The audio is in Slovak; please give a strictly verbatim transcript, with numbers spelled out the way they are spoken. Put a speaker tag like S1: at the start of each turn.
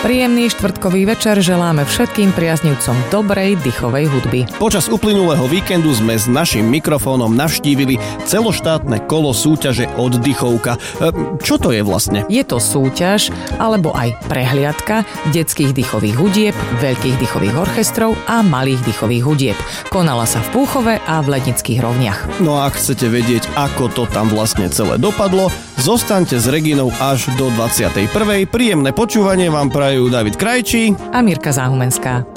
S1: Príjemný štvrtkový večer želáme všetkým priaznivcom dobrej dychovej hudby.
S2: Počas uplynulého víkendu sme s naším mikrofónom navštívili celoštátne kolo súťaže Oddychovka. Čo to je vlastne?
S1: Je to súťaž, alebo aj prehliadka detských dychových hudieb, veľkých dychových orchestrov a malých dychových hudieb. Konala sa v Púchove a v Lednických rovniach.
S2: No a ak chcete vedieť, ako to tam vlastne celé dopadlo, zostaňte s Reginou až do dvadsiatej prvej Príjemné počúvanie vám prajú David Krajčí
S1: a Mirka Záhumenská.